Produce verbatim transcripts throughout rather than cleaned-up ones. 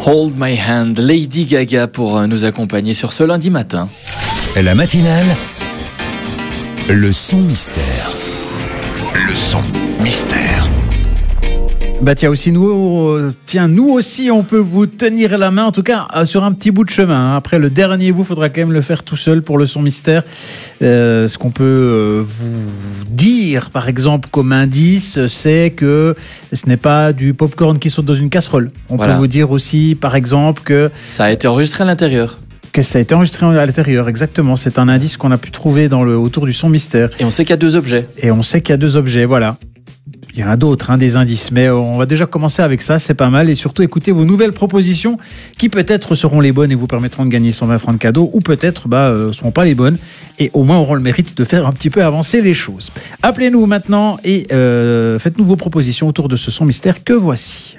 Hold My Hand, Lady Gaga pour nous accompagner sur ce lundi matin. La matinale, le son mystère. Le son mystère. Bah tiens aussi nous, euh, tiens nous aussi on peut vous tenir la main en tout cas euh, sur un petit bout de chemin. Hein. Après le dernier bout, faudra quand même le faire tout seul pour le son mystère. Euh, ce qu'on peut euh, vous dire par exemple comme indice, c'est que ce n'est pas du popcorn qui saute dans une casserole. On voilà. peut vous dire aussi par exemple que ça a été enregistré à l'intérieur. Que ça a été enregistré à l'intérieur, exactement. C'est un indice qu'on a pu trouver dans le autour du son mystère. Et on sait qu'il y a deux objets. Et on sait qu'il y a deux objets, voilà. Il y en a d'autres, hein, des indices, mais on va déjà commencer avec ça, c'est pas mal. Et surtout, écoutez vos nouvelles propositions qui peut-être seront les bonnes et vous permettront de gagner cent vingt francs de cadeaux, ou peut-être ne bah, euh, seront pas les bonnes et au moins auront le mérite de faire un petit peu avancer les choses. Appelez-nous maintenant et euh, faites-nous vos propositions autour de ce son mystère que voici.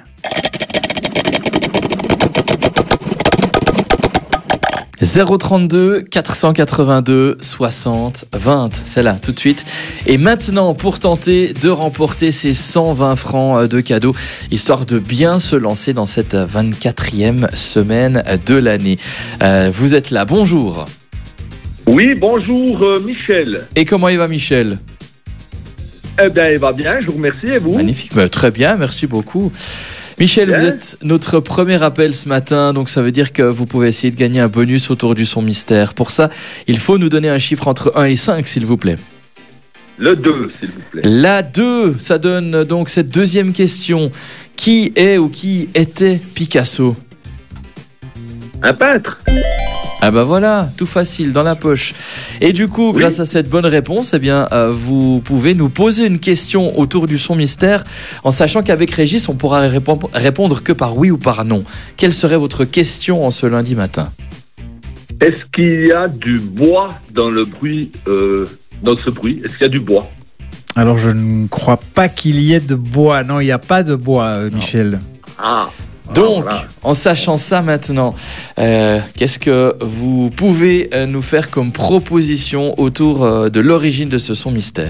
zéro trente-deux quatre cent quatre-vingt-deux soixante vingt, c'est là tout de suite. Et maintenant, pour tenter de remporter ces cent vingt francs de cadeaux, histoire de bien se lancer dans cette vingt-quatrième semaine de l'année. Euh, vous êtes là, bonjour. Oui, bonjour euh, Michel. Et comment il va Michel ? Eh bien, il va bien, je vous remercie, et vous ? Magnifique, bah, très bien, merci beaucoup. Michel, bien. Vous êtes notre premier appel ce matin, donc ça veut dire que vous pouvez essayer de gagner un bonus autour du son mystère. Pour ça, il faut nous donner un chiffre entre un et cinq, s'il vous plaît. Le deux, s'il vous plaît. La deux, ça donne donc cette deuxième question. Qui est ou qui était Picasso ? Un peintre. Ah bah voilà, tout facile, dans la poche. Et du coup, oui. grâce à cette bonne réponse, eh bien, euh, vous pouvez nous poser une question autour du son mystère, en sachant qu'avec Régis, on pourra répondre, répondre que par oui ou par non. Quelle serait votre question en ce lundi matin ? Est-ce qu'il y a du bois dans le bruit, euh, dans ce bruit ? Est-ce qu'il y a du bois ? Alors, je ne crois pas qu'il y ait de bois. Non, il n'y a pas de bois, euh, Michel. Ah. Donc, voilà. En sachant ça maintenant, euh, qu'est-ce que vous pouvez euh, nous faire comme proposition autour euh, de l'origine de ce son mystère ?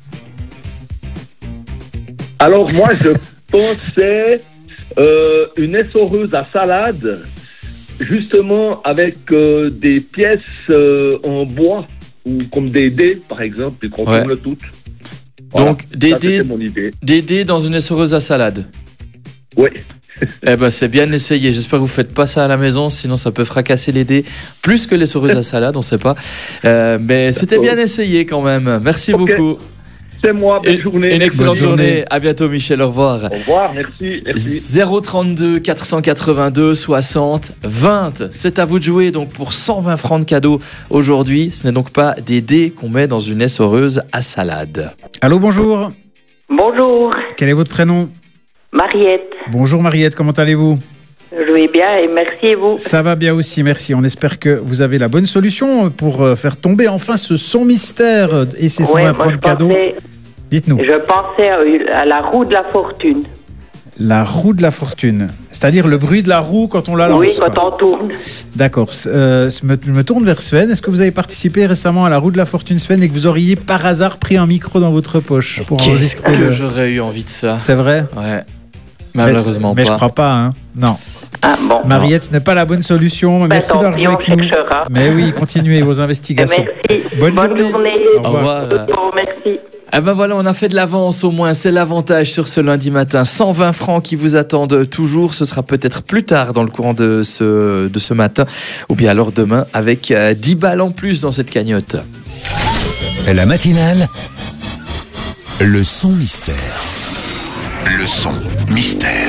Alors moi, je pensais euh, une essoreuse à salade, justement avec euh, des pièces euh, en bois, ou comme des dés, par exemple, et qu'on ouais. tourne le tout. Voilà. Donc, des ça, dés, mon idée. des dés dans une essoreuse à salade. Oui. Eh ben c'est bien essayé. J'espère que vous faites pas ça à la maison, sinon ça peut fracasser les dés plus que les essoreuse à salade, on sait pas. Euh, mais c'était bien essayé quand même. Merci okay. beaucoup. C'est moi. Bonne Et, journée. Une excellente bonne journée. journée. À bientôt Michel. Au revoir. Au revoir. Merci. merci. zéro trente-deux quatre cent quatre-vingt-deux soixante vingt. C'est à vous de jouer donc pour cent vingt francs de cadeaux aujourd'hui. Ce n'est donc pas des dés qu'on met dans une essoreuse à salade. Allô, bonjour. Bonjour. Quel est votre prénom ? Mariette. Bonjour Mariette, comment allez-vous ? Je vais bien et merci et vous ? Ça va bien aussi, merci. On espère que vous avez la bonne solution pour faire tomber enfin ce son mystère et ces cent vingt francs de cadeaux. Pensais, Dites-nous. Je pensais à la roue de la fortune. La roue de la fortune, c'est-à-dire le bruit de la roue quand on la lance. Oui, quand on tourne. D'accord. Euh, je me tourne vers Sven. Est-ce que vous avez participé récemment à la roue de la fortune, Sven, et que vous auriez par hasard pris un micro dans votre poche pour Qu'est-ce que le... j'aurais eu envie de ça ? C'est vrai ? Ouais. Malheureusement mais, pas. Mais je crois pas, hein. Non. Ah, bon, Mariette, ce n'est pas la bonne solution. Ben, merci d'avoir joué avec nous. Mais oui, continuez vos investigations. Merci. Bonne, Bonne journée. journée. Au revoir. Au revoir. Bon, merci. Ah ben voilà, on a fait de l'avance au moins, c'est l'avantage sur ce lundi matin. cent vingt francs qui vous attendent toujours, ce sera peut-être plus tard dans le courant de ce, de ce matin, ou bien alors demain avec dix balles en plus dans cette cagnotte. La matinale, le son mystère. Le son mystère.